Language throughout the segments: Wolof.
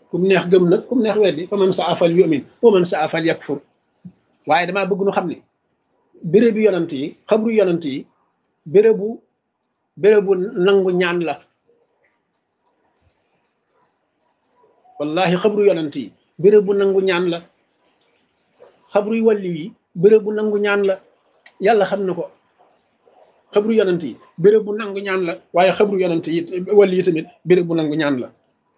kum neex gëm nag kum neex weddi fa man saa fal yu'min wa man saa fal yakfur waaye damaa bëgg nu xam ne bérébu yonant yi xabru yonant yi bérébu nangu ñaan la wallahi xabru yonant yi bérébu nangu ñaan la xabru yu wàlliw yi bérébu nangu ñaan la yàlla xam na ko xabru yonant yi bérébu nangu ñaan la waaye xabru yonant yi wàlli yi tamit bérébu nangu ñaan la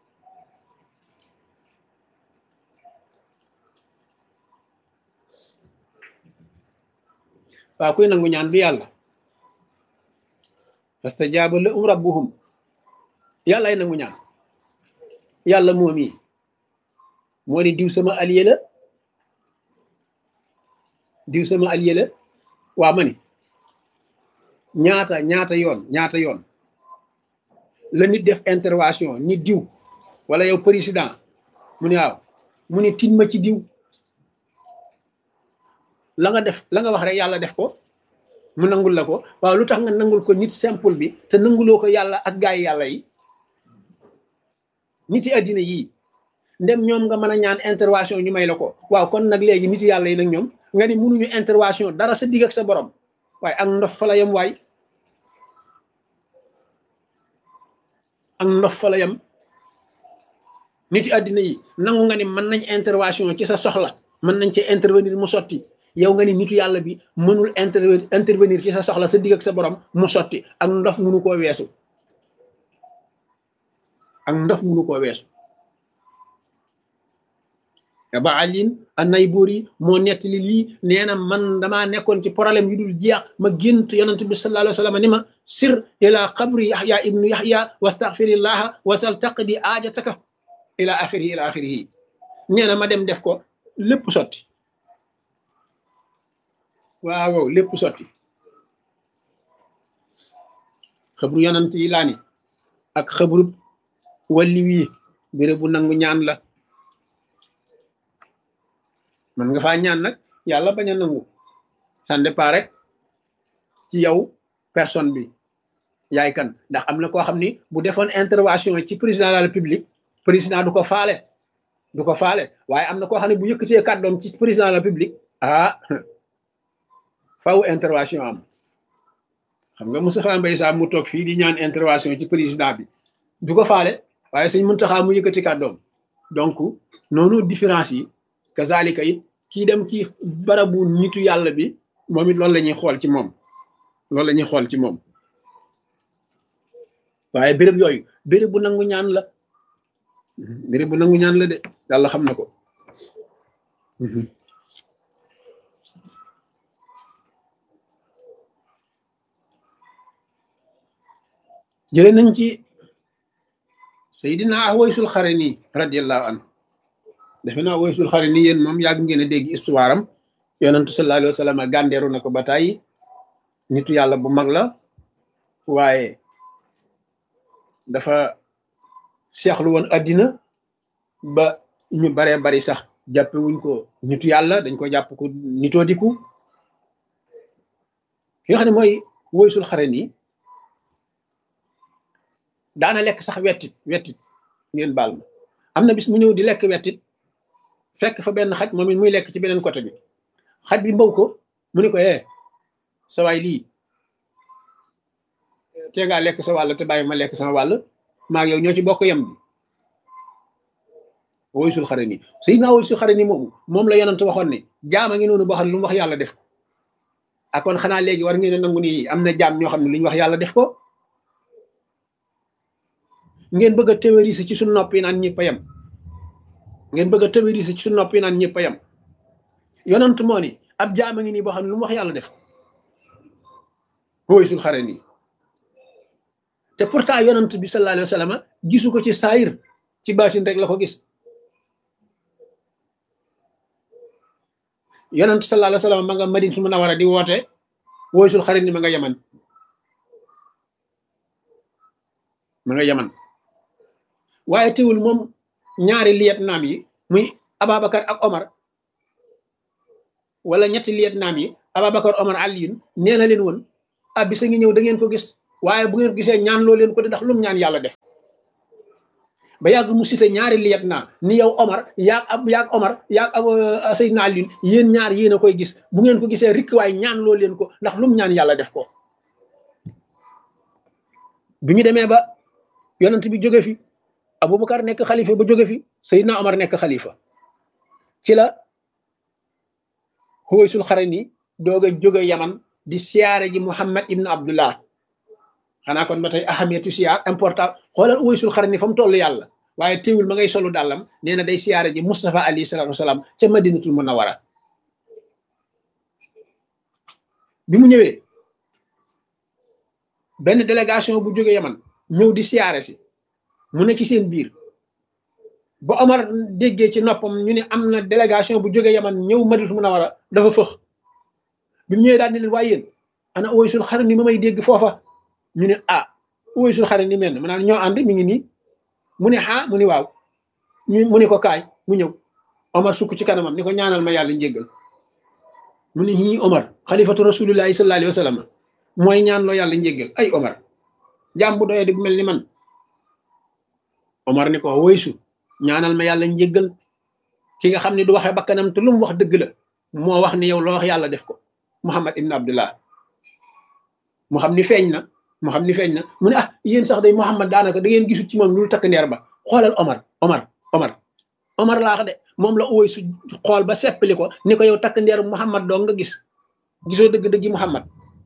waaw kuy nangu ñaan bi yàlla fastajaaba lahum rabbuhum yàlla ay nangu ñaan yàlla moom yi moo di diw sama allié la diw sama allié la waa ma ni ñaata yoon la nit def intervention ni diw wala yow président mu ne waaw mu ne tin ma ci diw la nga wax rek yàlla def ko mu nangul la ko waaw lu tax nga nangul ko nit simple bi te nanguloo ko yàlla ak gaay yàlla yi nit yi àddina yii ndem ñoom nga mën a ñaan intervention ñu may la ko waaw kon nag léegi nit yàlla yi nag ñoom nga ni mënuñu intervention dara sa digg ak sa borom waaye ak ndof fa la yem waay ak ndof fa la yem nit yi àddina yi nangu nga ni mën nañ intervention ci sa soxla mën nañ ci intervenir mu sotti yow nga ni nitu yàlla bi mënul intervenir ci sa soxla sa digg ak sa borom mu sotti ak ndof mënu koo weesu ak ndof mënu koo weesu Aba Alin an-Nayburi moo nettali lii nee na man damaa nekkoon ci problème yu dul jeex ma gént yonent bi sallallahu alayhi wa sallam ni ma sir ila qabri Yahya ibnu Yahya wastaghfirillaha wasal taqdi aajataka ila axirihi nee na ma dem def ko lépp sotti waaw lépp sotti xabru yonent yi laa ni ak xabru walli wii béré bu nangu ñaan la man nga faa ñaan nag yàlla bañ a nangu ça dépend rek ci yow personne bi yaay kan ndax am na koo xam ni bu defoon intervention ci président de la république président du ko faale waaye am na koo xam ne bu yëkkatee kàddoom ci président de la république faw intervention am xam nga Moustapha Mbaye Sam mu toog fii di ñaan intervention ci président bi du ko faale waaye sëñ Muntaxa mu yëkkati kàddoom donc noonu différence yi kazalika it kii dem ci barabu nitu yàlla bi moom it loolu la ñuy xool ci moom waaye béréb yooyu béréb bu nangu ñaan la de yàlla xam na ko jële nañ ci Seydina Uwaysul Xarani radiyallahu anhu defe naa Uwaysul Xarani yéen moom yàgg ngeen a dégg histoire am yonentu sallallahu alayhi wa sallam gàndeeru na ko ba tàyyi nitu yàlla bu mag la waaye dafa seexlu woon addina ba ñu baree bari sax jàppe wuñ ko nitu yàlla dañ ko jàpp ko nitoo diku ki nga xam ne mooy Uwaysul Xarani daana lekk sax wettit ngeen baal ma am na bis mu ñëw di lekk wettit fekk fa benn xaj moom it muy lekk ci beneen côté bi xaj bi mbaw ko mu ni ko sa waay lii te ngaa lekk sa wàll te bàyyi ma lekk sama wàll maa yow ñoo ci bokk yem bi Uwaysul Xarani Sayyidina Uwaysul Xarani moom la yonent waxoon ne jaam a ngi noonu boo xam ne lu mu wax yàlla def ko akoon xanaa léegi war ngeen a nangu ni am na jaam ñoo xam ne lu ñu wax yàlla def ko ngeen bëgg a théoriser ci suñu noppi naan ñëpp a yem yonent moo ni ab jaam a ngi nii boo xam ne lu mu wax yàlla def Uwaysul Xarani te pourtant yonent bi sallallahu alayhi wa sallam gisu ko ci saayir ci baatin rek la ko gis yonent sallallahu alayhi wa sallam ma nga Madinatul Munawwara di woote Uwaysul Xarani ma nga Yaman waaye teewul moom ñaari lieutenant yi muy Ababacar ak Omar wala ñetti lieutenant yi Ababacar Omar Aliyun nee na leen woon bis a ngi ñëw da ngeen ko gis waaye bu ngeen gisee ñaan loo leen ko di ndax lu mu ñaan yàlla def ba yàgg mu cité ñaari liyet naa ni yow Omar yaag Omar yaag Seydina Ali yéen ñaar yéen a koy gis bu ngeen ko gisee rikk waay ñaan loo leen ko ndax lu mu ñaan yàlla def ko. bi ñu demee ba yonent bi jóge fi Aboubacar nekk xalifa ba jóge fi Seydina Omar nekk xalifa ci la Huwaysul Xarani doog a jóge Yaman di siyaare ji Muhammad ibn Abdullah xanaa kon ba tey ahamiyatu siyaar important xoolal Huwaysul Xarani fa mu toll yàlla waaye teewul ma ngay solu dàllam nee na day siyaare ji Mustafa alayhi salaatu wasalaam ca Madinatul Munawwara bi mu ñëwee benn délégation bu jóge Yaman ñëw di siyaare si mu ne ci seen biir ba Omar déggee ci noppam ñu ne am na délégation bu jóge Yaman ñëw Madinatul Munawwara dafa fëx bi mu ñëwee daal di leen waaye yéen ana Uwaysul Xarani ma may dégg foofa ñu ne ah Uwaysul Xarani mel ma naan ñoo ànd mi ngi nii mu ne ah mu ne waaw mu ne ko kaay mu ñëw Omar sukk ci kanamam ni ko ñaanal ma yàlla njéggal mu ne ñii Omar xalifatu rasulillahi sallallahu alayhi wa sallam mooy ñaan loo yàlla njéggal ay Omar jaam bu doyee di bu mel ni man Omar ni ko Uwaysu ñaanal ma yàlla njéggal ki nga xam ne du waxee bakkanam te lu mu wax dëgg la moo wax ni yow loo wax yàlla def ko Muhammad ibn Abdullah mu xam ni feeñ na mu ne ah yéen sax day Muhammad daanaka da ngeen gisul ci moom lu takk ndeer ba xoolal Omar laa wax de moom la Uwaysu xool ba seppali ko ni ko yow takk ndeer Muhammad doo nga gisoo dëgg-dëggi Muhammad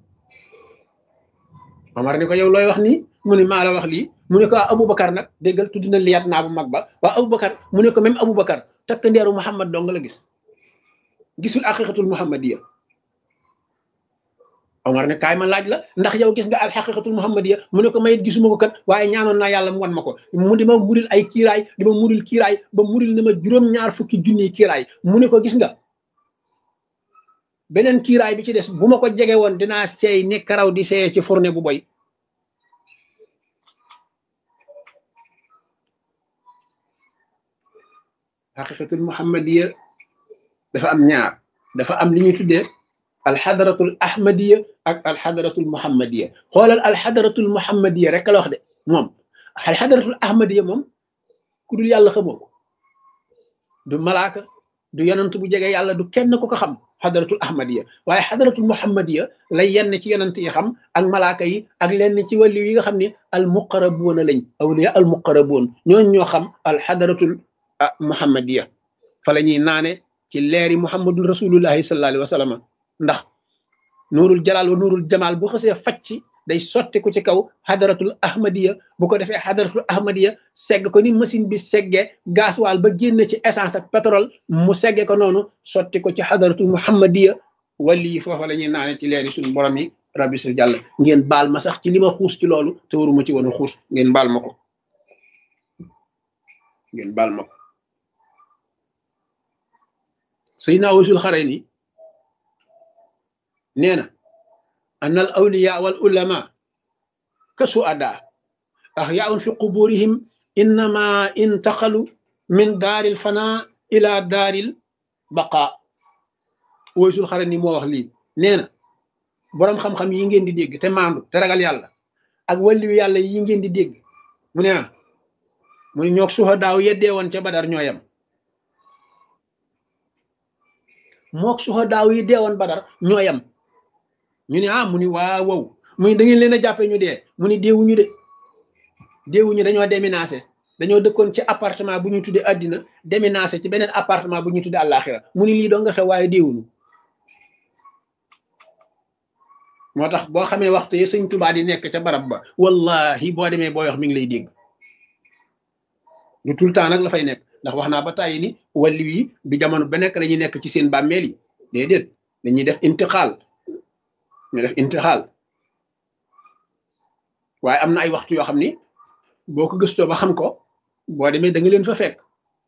Omar ni ko yow looy wax nii mu ne maa la wax lii mu ne ko Aboubacar nag déggal tudd na liyaat naa bu mag ba waa Aboubacar mu ne ko même Aboubacar takk ndeeru Muhammad dong la gisul aqiqatul muhammadiya Omar ne kaay ma laaj la ndax yow gis nga ak xaqiqatul muhammadiya mu ne ko mayit gisuma ko kat waaye ñaanoon naa yàlla mu wan ma ko mu di ma muril ay kiiraay di ma muril kiiraay ba muril na ma juróom-ñaar fukki junniy kiiraay mu ne ko gis nga beneen kiiraay bi ci des bu ma ko jege woon dinaa seey ne karaw di seey ci fourne bu boy xaqiqatul muhammadiya dafa am ñaar dafa am li ñuy tuddee alxadaratul ahmadiya ak alxadaratul muhammadiya xoolal alxadaratul muhammadiya rek la wax de moom alxadaratul ahmadiya moom ku dul yàlla xamoo ko du malaaka du yonant bu jege yàlla du kenn ku ko xam xadaratul ahmadiya waaye xadaratul muhammadiya lay yenn ci yonant yi xam ak malaaka yi ak lenn ci wàllu yi nga xam ne al muqarabuuna lañ awliya al muqarabuun ñooñ ñoo xam alxadaratul muhammadiya fa la ñuy naane ci leeri muhammadun rasulullahi sallallahu alayhi wa sallam ndax nuurul jalaal wa nuurul jamaal bu xasee facc day sotti ko ci kaw xadaratul ahmadiya bu ko defee xadaratul ahmadiya segg ko ni machine bi segge gasoil ba génn ci essence ak pétrole mu segge ko noonu sotti ko ci xadaratul muhammadiya wali yi foofa la ñuy naane ci leeri suñu borom yi rabbi sul jàll ngeen baal ma sax ci li ma xuus ci loolu te waruma ci woon a xuus ngeen baal ma ko Seydina Uwaysul Xarani nee na an al awliya wal ulama ka suada ahyaun fi quburihim innama intaqalu min daaril fana ila daaril baqa Uwaysul Xarani moo wax lii nee na boroom xam-xam yi ngeen di dégg te maandu te ragal yàlla ak wàlliwu yàlla yi ngeen di dégg mu ne mu ne ñoog suhadaaw yeddee woon ca Badar ñooyam mook suhadaaw yi deewoon Badar ñooyam ñu ne mu ni waaw wow muy da ngeen leen a jàppee ñu dee mu ni deewuñu dañoo déménagé dañoo dëkkoon ci appartement bu ñu tuddee àddina déménagé ci beneen appartement bu ñu tuddee àllaaxira mu ni lii doo nga xew waaye deewuñu moo tax boo xamee waxtu yi sëñ Tuubaa di nekk ca barab ba wallahi boo demee booy wax mi ngi lay dégg lu tout le temps nag la fay nekk ndax wax naa ba tàyyi ni wàllu yi du jamono ba nekk dañuy nekk ci seen bàmmeel yi déedéet dañuy def intixaal waaye am na ay waxtu yoo xam ni boo ko gëstoo ba xam ko boo demee da nga leen fa fekk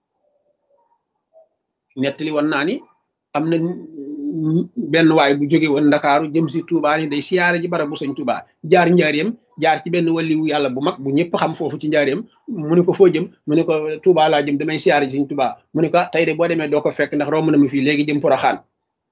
nettali woon naa ni am na benn waay bu jóge woon Ndakaaru jëm si Touba ni day siyaare ji barab bu sëñ Touba jaar njaareem jaar ci benn waliwu yàlla bu mag bu ñëpp xam foofu ci njaareem mu ne ko foo jëm mu ne ko Touba laa jëm damay siyaare ji sëñ Touba mu ne ko tey de boo demee doo ko fekk ndax romb na mu fii léegi jëm Poroxaan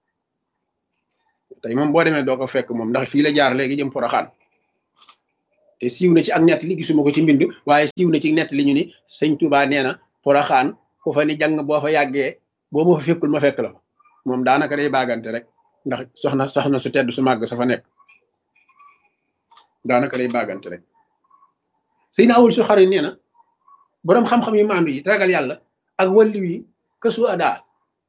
tey moom boo demee doo ko fekk moom ndax fii la jaar léegi jëm Poroxaan te siiw na ci ak nett li gisuma ko ci mbind waaye siiw na ci nett li ñu ni sëñ Tuubaa nee na Poroxaan ku fa ni jàng boo fa yàggee boo ma fa fekkul ma fekk la fa moom daanaka day baagante rek ndax soxna su tedd su màgg sa fa nekk daanaka day baagante rek sëy na awul su xari nee na boroom xam-xam yu maandu yi ragal yàlla ak walliw yi kësu adaa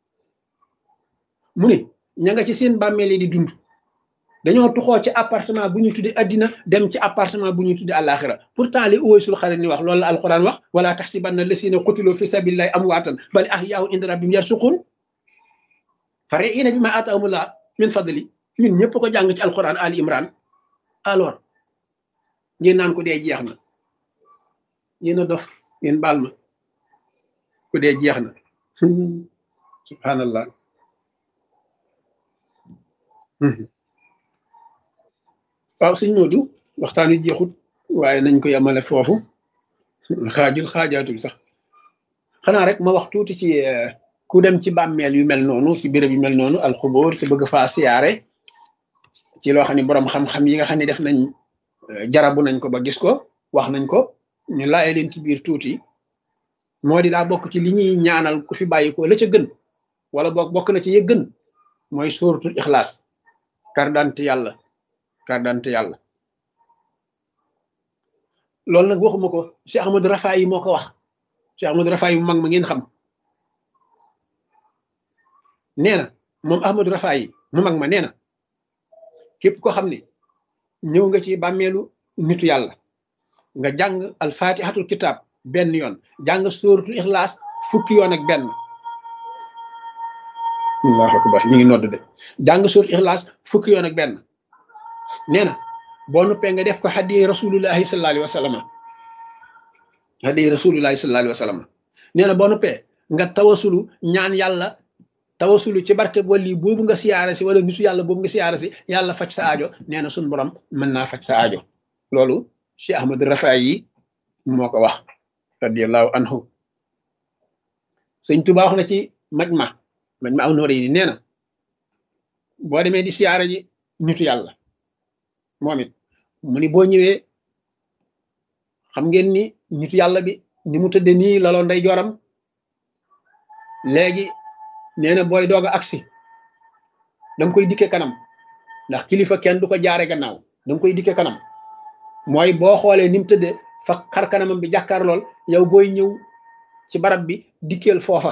mu ne ña nga ci seen bàmmeel yi di dund dañoo tuxoo ci appartement bu ñu tuddi addina dem ci appartement bu ñu tuddi àllaaxira pourtant li Uwaysul Xarni wax loolu la alquran wax wala taxsibanna lasina qutilu fi sabilillahi amwaatan bal ahyaa'un inda rabbihim yarsuqun farihiina bimaa aataahumullah min fadli ñun ñëpp ko jàng ci alquran Ali Imran alors ngeen naan ko dee jeex na yéen a dof ngeen baal ma ku dee jeex na subhanallah waaw sëñ Modou waxtaan wi jeexut waaye nañ ko yemale foofu xaajaatul sax xanaa rek ma wax tuuti ci ku dem ci bàmmeel yu mel noonu ci béréb yu mel noonu alxubóor te bëgg faa siyaare ci loo xam ne boroom xam-xam yi nga xam ne def nañ jarabu nañ ko ba gis ko wax nañ ko ñu laaye leen ci biir tuuti moo di daa bokk ci li ñuy ñaanal ku fi bàyyi ko la ca gën wala bokk na ci ye gën mooy sóoratul ixlaas kardante yàlla loolu nag waxuma ko Cheikh Ahmadou Rafaay yi moo ko wax Cheikh Ahmadou Rafaay yi mu mag ma ngeen xam nee na moom Ahmadou Rafaay yi mu mag ma nee na képp ko xam ne ñëw nga ci bàmmeelu nitu yàlla nga jàng alfatihatul kitab benn yoon jàng sóoratul ixlaas fukki yoon ak benn allahu akbar ñu ngi nodd de jàng sóoratul ixlaas fukki yoon ak benn nee na boo nuppee nga def ko hadiya rasulullahi sallallahu alayhi wa sallam hadiya rasulullahi sallallahu alayhi wa sallam nee na boo nuppee nga tawasulu ñaan yàlla tawasulu ci barke wali boobu nga siyaare si wala nitu yàlla boobu nga siyaare si yàlla faj sa aajo nee na suñu borom mën naa faj sa aajo loolu Cheikh Ahmadou Rafaay yi moo ko wax radiyallahu anhu sëñ Tuubaa wax na ci majma aw nooré yi nee na boo demee di siyaare ji nitu yàlla moom it mu ni boo ñëwee xam ngeen ni nitu yàlla bi ni mu tëdde nii laloo nday joram léegi nee na booy doog a agsi danga koy dikke kanam ndax kilifa kenn du ko jaare gannaaw danga koy dikke kanam mooy boo xoolee ni mu tëdde fa xar kanamam bi jàkkaar lool yow booy ñëw ci barab bi dikkeel foofa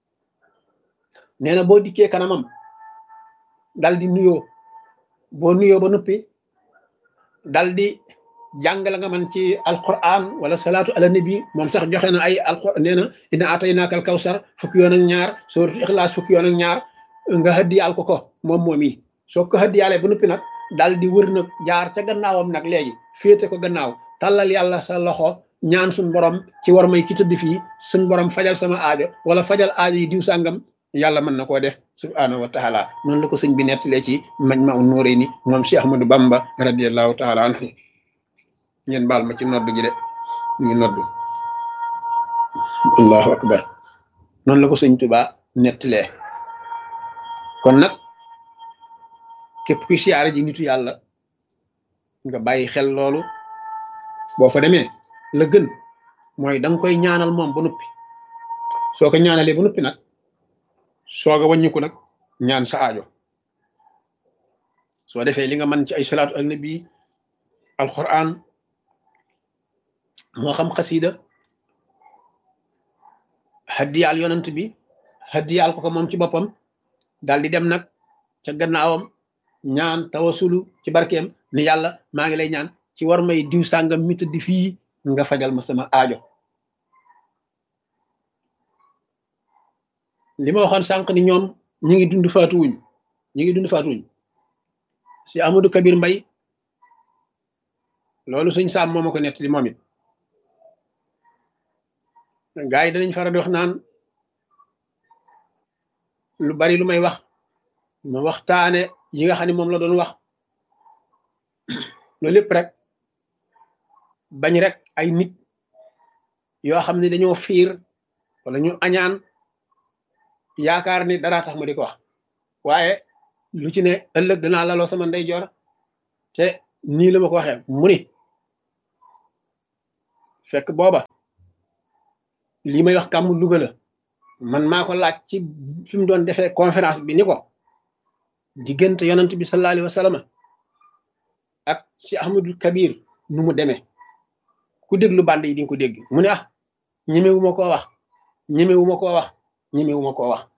nee na boo dikkee kanamam dal di nuyoo boo nuyoo ba noppi dal di jàng la nga man ci alquran wala salaatu ala nabi moom sax joxe na ay alquran nee na inna ataynaaka al kawsar fukki yoon ak ñaar sóoratu ixlaas fukki yoon ak ñaar nga hëddiyaal ko moom yi soo ko hëddiyaalee ba noppi nag dal di wër nag jaar ca gannaawam nag léegi féete ko gannaaw tàllal yàlla sa loxo ñaan suñ borom ci war may ki tëdd fii suñ borom fajal sama aajo wala fajal aajo yi diw sàngam yàlla mën na koo def subhaanahu wa taala noonu la ko sëñ bi nettalee ci Majmahun Nurayni moom Cheikh Ahmadou Bamba radiallahu taala anhu ngeen baal ma ci nodd gi de ñu ngi nodd allahu akbar noonu la ko sëñ Tuubaa nettalee kon nag képp kuy siyaare ji nitu yàlla nga bàyyi xel loolu boo fa demee la gën mooy danga koy ñaanal moom ba noppi soo ko ñaanalee ba noppi nag sooga wàññiku nag ñaan sa aajo soo defee li nga mën ci ay salaatu al nabi alquran moo xam xasida haddiyaal yonant bi haddiyaal ko moom ci boppam daal di dem nag ca gannaawam ñaan tawasulu ci barkeem ni yàlla maa ngi lay ñaan ci war may diw sàngam mi tëdd fii nga fajal ma sama aajo li ma waxoon sànq ni ñoom ñi ngi dund faatuwuñ si Amadou Kabir Mbay loolu suñ saam moo ma ko nettali moom it gaa yi danañ faral di wax naan lu bari lu may wax ma waxtaane yi nga xam ne moom la doon wax loolu lépp rek bañ rek ay nit yoo xam ne dañoo fiir wala ñu añaan yaakaar ni dara tax ma di ko wax waaye lu ci ne ëllëg danaa laloo sama ndeyjoor te nii la ma ko waxee mu ni fekk booba lii may wax kàmm Louga la man maa ko laaj ci fi mu doon defee conférence bi ni ko diggante yonent bi sallallahu alayhi wa sallam ak ci Ahmadul Kabir nu mu demee ku déglu band yi di nga ko dégg mu ne ñemewuma koo wax ñemewuma koo wax ñemewuma koo wax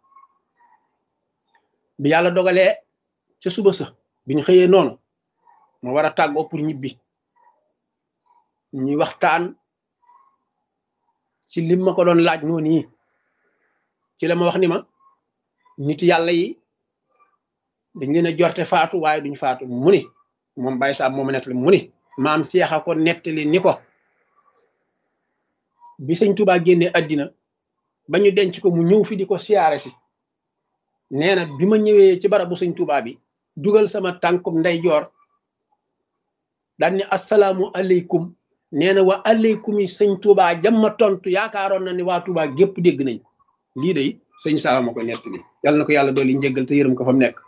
bi yàlla dogalee ca suba sa biñ xëyee noonu ma war a tàggoo pour ñibbi ñuy waxtaan ci lim ma ko doon laaj noonu yi ci la ma wax ni ma nit yàlla yi dañ leen a jorte faatu waaye duñ faatu mu ni moom Baye Sam moo ma nettali mu ni maam seexa ko nettali ni ko bi sëñ Tuubaa génnee àddina ba ñu denc ko mu ñëw fi di ko siyaare si nee na bi ma ñëwee ci barabu sëñ Tuubaa bi dugal sama tànkum ndeyjoor daal ni asalaamu aleykum nee na wa aleykum yi sëñ Tuubaa jamma tontu yaakaaroon na ni waa Tuubaa gépp dégg nañ ko lii day sëñ Saama ma ko nettali yàlla na ko yàlla dooli njëggal te yërëm ko fa mu nekk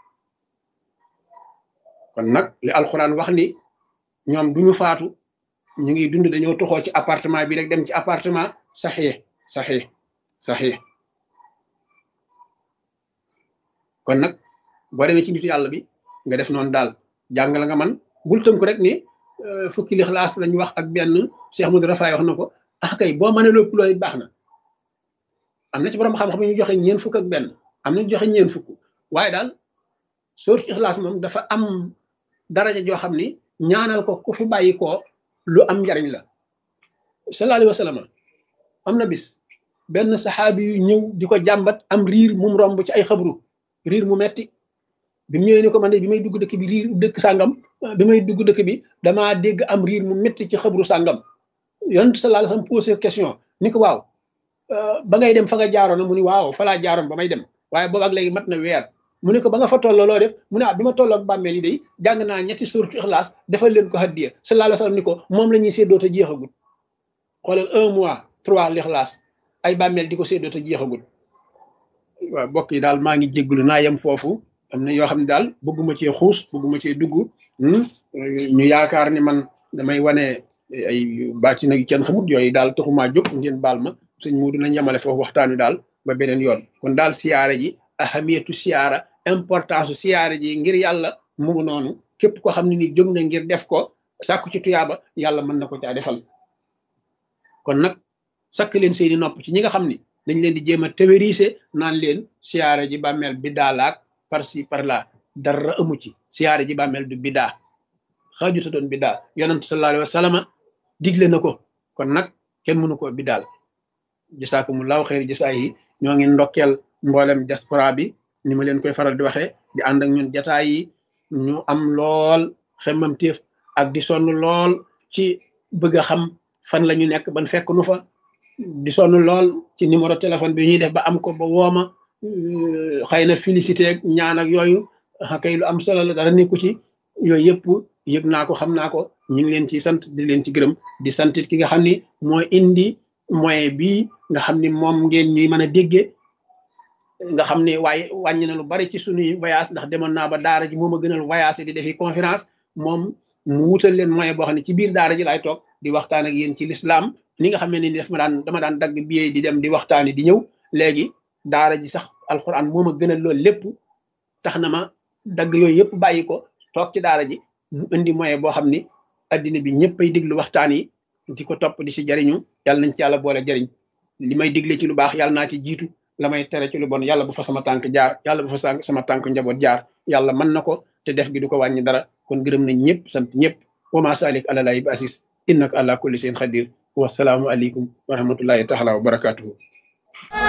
kon nag li alxuraan wax ni ñoom duñu faatu ñu ngi dund dañoo toxoo ci appartement bi rek dem ci appartement saxee kon nag boo demee ci nitu yàlla bi nga def noonu daal jàng la nga man bul tënk rek ni fukki lixlaas lañ wax ak benn Cheikh Modou Rafaay wax na ko kay boo mënee lépp looy baax na am na ci borom xam-xam ñu joxe ñeen fukk ak benn am na ñu joxe ñeen fukk waaye daal sóotu ixlaas moom dafa am daraja joo xam ni ñaanal ko ku fi bàyyi ko lu am njariñ la sallallahu alayhi wa sallam am na bis benn saxaabi yu ñëw di ko jàmbat am riir mum romb ci ay xabru riir mu metti bi mu ñëwee ni ko man de bi may dugg dëkk bi riir dëkk sàngam bi may dugg dëkk bi damaa dégg am riir mu metti ci xabru sàngam yonent sallallahu alayhi wa sallam posé question ni ko waaw ba ngay dem fa nga jaaroon mu ni waaw fa laa jaaroon ba may dem waaye boobu ak léegi mat na weer mu ne ko ba nga fa tolloo loo def mu ne bi ma tolloo ak bàmmeel yi day jàng naa ñetti suuratu ixlaas defal leen ko haddiya sallallahu alayhi wa sallam ni ko moom la ñuy séddoo te jeexagul xoolal 1 mois 3 lixlaas ay bàmmeel di ko séddoo te jeexagul waaw mbokk yi daal maa ngi jéggulu naa yem foofu am na yoo xam ne daal bëgguma cee xuus bëgguma cee dugg ñu yaakaar ni man damay wane ay bàcc nag kenn xamut yooyu daal taxumaa jóg ngeen baal ma sëñ Muudu nañ yemale foofu waxtaan wi daal ba beneen yoon kon daal siyaare ji ahamiyatu siyaara importance siyaare ji ngir yàlla mu ngi noonu képp ko xam ne ni jóg na ngir def ko sàkku ci tuyaaba yàlla mën na ko caa defal kon nag sakk leen seeni nopp ci ñi nga xam ni dañ leen di jéem a théorisé naan leen siyaare ji bàmmeel bi daalaak par ci par là dara amu ci siyaare ji bàmmeel du bidaa xajuta doon bidaa yonent sallallahu alayhi wa sallam digle na ko kon nag kenn mënu ko bidaal jasaakumullahu xeer jasaa yi ñoo ngi ndokkeel mboolem diaspora bi ni ma leen koy faral di waxee di ànd ak ñun jataay yi ñu am lool xemmamteef ak di sonn lool ci bëgg a xam fan la ñu nekk ban fekk nu fa di sonn lool ci numéro téléphone bi ñuy def ba am ko ba wooma xëy na félicité ak ñaan ak yooyu kay lu am solo la dara nekku ci yooyu yëpp yëg naa ko xam naa ko ñu ngi leen ci sant di leen ci gërëm di santit ki nga xam ni mooy indi moyen bii nga xam ni moom ngeen ñuy mën a déggee nga xam ne waaye wàññi na lu bari ci suñuy voyage ndax demoon naa ba daara ji moom a gënal voyage di defi conférence moom mu wutal leen moyen boo xam ne ci biir daara ji laay toog di waxtaan ak yéen ci l'islam ni nga xam ne ni dama daan dagg billet di dem di waxtaani di ñëw léegi daara ji sax alxuraan moom a gënal loolu lépp tax na ma dagg yooyu yëpp bàyyi ko toog ci daara ji mu indi moyen boo xam ni addina bi ñëpp ay diglu waxtaan yi di ko topp di si jariñu yàlla nañ ci yàlla boole jariñ li may digle ci lu baax yàlla naa ci jiitu la may tere ci lu bon yàlla bu fa sama tànk jaar yàlla bu fa sama tànk njaboot jaar yàlla mën na ko te def gi du ko wàññi dara kon gërëm nañ ñëpp sant ñëpp wa ma salik ala lahi bi asis innaka ala kulli shay'in qadir wa salaamu aleykum wa rahmatullahi taala wa barakatuhu